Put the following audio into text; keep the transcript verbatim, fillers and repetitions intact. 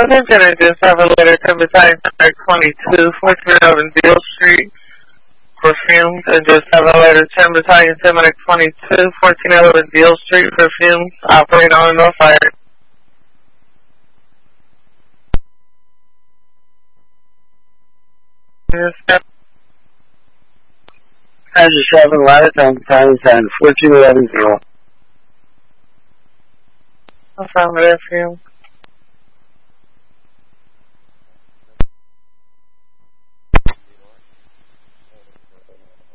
Attention, I just have a letter to Battalion twenty-two, fourteen eleven Deal Street for fumes. And just have a letter to Battalion twenty-two, fourteen eleven Deal Street for fumes. Operate on no fire. Yes, Hazard seven, ladder down Battalion ten, fourteen eleven Deal. affirmative fume.